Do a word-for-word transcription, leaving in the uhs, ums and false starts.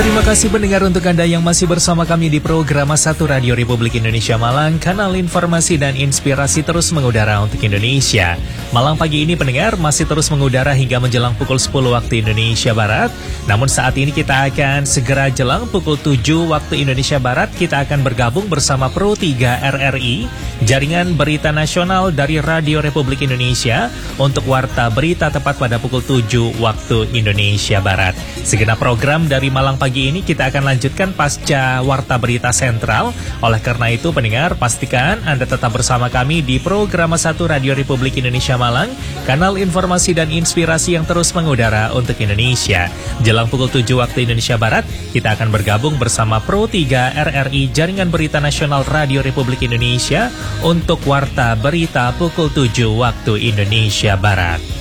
Terima kasih pendengar untuk Anda yang masih bersama kami di program satu Radio Republik Indonesia Malang, kanal informasi dan inspirasi terus mengudara untuk Indonesia. Malang pagi ini pendengar masih terus mengudara hingga menjelang pukul sepuluh waktu Indonesia Barat. Namun saat ini kita akan segera jelang pukul tujuh waktu Indonesia Barat, kita akan bergabung bersama Pro tiga R R I, jaringan berita nasional dari Radio Republik Indonesia, untuk warta berita tepat pada pukul tujuh waktu Indonesia Barat. Segenap program dari Malang pagi ini kita akan lanjutkan pasca warta berita sentral. Oleh karena itu pendengar, pastikan Anda tetap bersama kami di program satu Radio Republik Indonesia Malang, kanal informasi dan inspirasi yang terus mengudara untuk Indonesia. Jelang pukul tujuh waktu Indonesia Barat, kita akan bergabung bersama Pro tiga R R I, jaringan berita nasional Radio Republik Indonesia, untuk warta berita pukul tujuh waktu Indonesia Barat.